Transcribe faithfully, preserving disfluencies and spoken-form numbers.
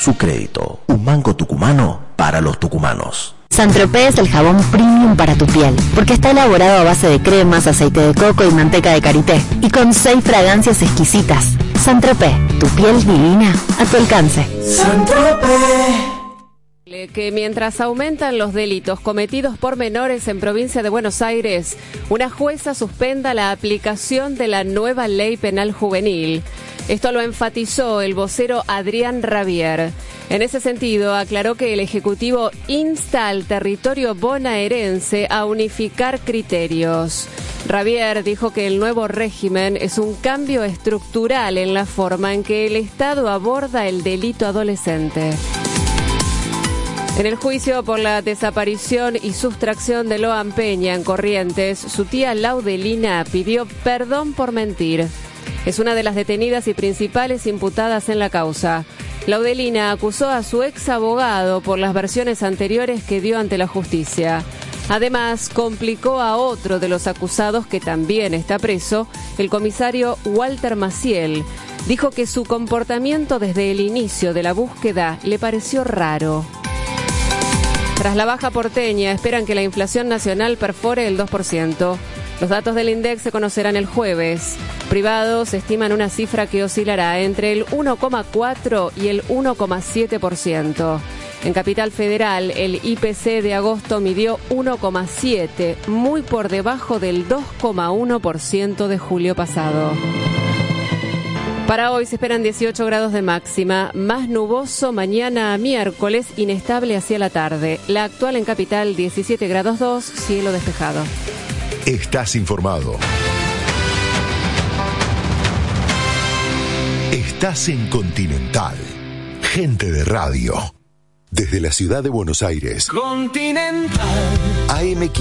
Su crédito, un banco tucumano para los tucumanos. Saint-Tropez es el jabón premium para tu piel, porque está elaborado a base de cremas, aceite de coco y manteca de karité, y con seis fragancias exquisitas. Saint-Tropez, tu piel divina a tu alcance. Saint-Tropez. Que mientras aumentan los delitos cometidos por menores en provincia de Buenos Aires, una jueza suspenda la aplicación de la nueva ley penal juvenil. Esto lo enfatizó el vocero Adrián Rabier. En ese sentido, aclaró que el Ejecutivo insta al territorio bonaerense a unificar criterios. Rabier dijo que el nuevo régimen es un cambio estructural en la forma en que el Estado aborda el delito adolescente. En el juicio por la desaparición y sustracción de Loan Peña en Corrientes, su tía Laudelina pidió perdón por mentir. Es una de las detenidas y principales imputadas en la causa. Laudelina acusó a su ex abogado por las versiones anteriores que dio ante la justicia. Además, complicó a otro de los acusados que también está preso, el comisario Walter Maciel. Dijo que su comportamiento desde el inicio de la búsqueda le pareció raro. Tras la baja porteña, esperan que la inflación nacional perfore el dos por ciento. Los datos del INDEC se conocerán el jueves. Privados estiman una cifra que oscilará entre el uno coma cuatro y el uno coma siete por ciento. En Capital Federal, el I P C de agosto midió uno coma siete, muy por debajo del dos coma uno por ciento de julio pasado. Para hoy se esperan dieciocho grados de máxima, más nuboso mañana miércoles, inestable hacia la tarde. La actual en Capital diecisiete grados dos, cielo despejado. Estás informado. Estás en Continental. Gente de radio. Desde la ciudad de Buenos Aires. Continental. A M